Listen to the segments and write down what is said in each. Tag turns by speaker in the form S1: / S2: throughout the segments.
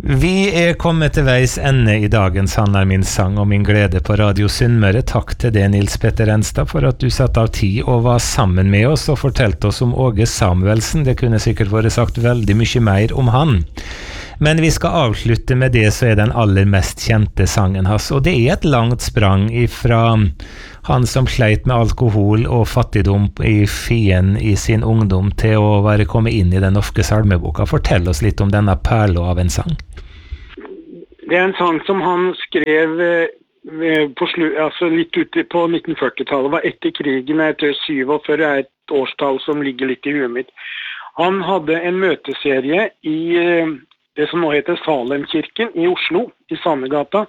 S1: Vi kommet til veis ende I dagens Han min sang og min glede på Radio Sunnmøre. Takk til det, Nils Petter Enstad, for at du satt av tid og var sammen med oss og fortalte oss om Åge Samuelsen. Det kunne sikkert vært sagt veldig mye mer om han. Men vi skal avslutte med det som den aller mest kjente sangen hans, og det et langt sprang ifra han som sleit med alkohol og fattigdom I Fien I sin ungdom til å være kommet inn I den norske salmeboka. Fortell oss litt om denne perla av en sang.
S2: Det en sang som han skrev litt ute på 1940-tallet, var etter krigen, etter 47 et årstall som ligger litt I huet mitt. Han hadde en møteserie I det som nå heter Salemkirken I Oslo, I Sandegata,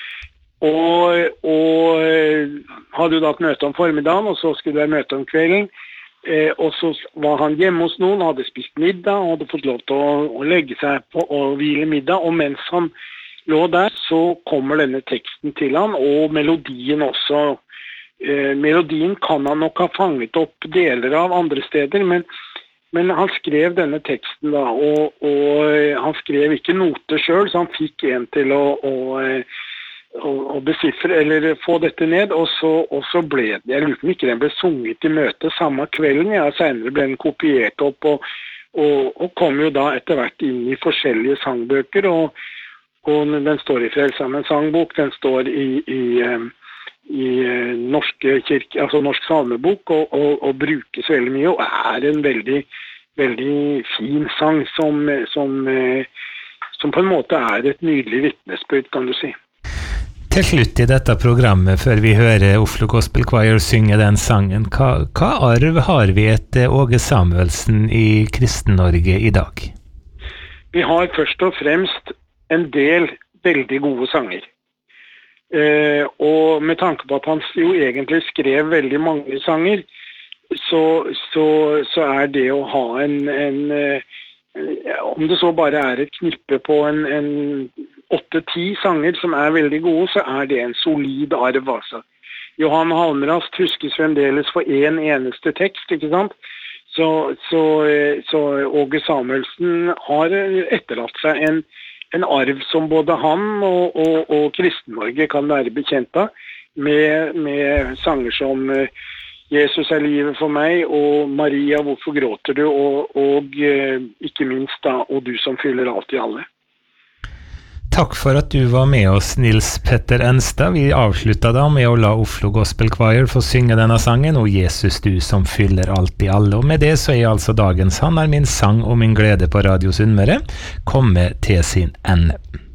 S2: og hadde jo da et møte om formiddagen, og så skulle det være møte om kvelden, og så var han hjemme hos noen, hadde spist middag, og hadde fått lov til å legge seg på og hvile middag, og mens han lå der, så kommer denne teksten til han, og melodien også. Melodien kan han nok ha fanget opp deler av andre steder, men han skrev denne teksten da, og han skrev ikke noter selv, så han fikk en til å besiffre, eller få dette ned, og så ble det, jeg lurer på ikke den ble sunget I møte samme kvelden, senere ble den kopiert opp, og kom jo da etter hvert inn I forskjellige sangbøker, og den står I Frelsesarmeen sangbok, den står I norske kirke, altså norsk salmebok, og brukes veldig mye, og en veldig, veldig fin sang som på en måte et nydelig vittnesbyrd, kan du si.
S1: Til slutt I dette programmet, før vi hører Oslo Gospel Choir synge den sangen, hva arv har vi etter Åge Samuelsen I Kristen-Norge I dag?
S2: Vi har først og fremst en del veldig gode sanger. Og med tanke på at han jo egentlig skrev veldig mange sanger, så det å ha om det så bare et knippe på en 8-10 sanger som veldig gode, så det en solid arv, altså. Johan Halmrast huskes fremdeles for en eneste tekst, ikke sant? Så Åge Samuelsen har etterlatt seg en arv som både han og Kristen-Norge kan være bekjent av, med sanger som Jesus livet for meg, og Maria, hvorfor gråter du, og ikke minst da, og du som fyller alt I alle.
S1: Takk for at du var med oss, Nils Petter Enstad. Vi avsluttet da med å la Oslo Gospel Choir få synge denne sangen, og Jesus du som fyller alt I alle. Og med det så altså dagens Han min sang og min glede på Radio Sunnmøre kommet til sin ende.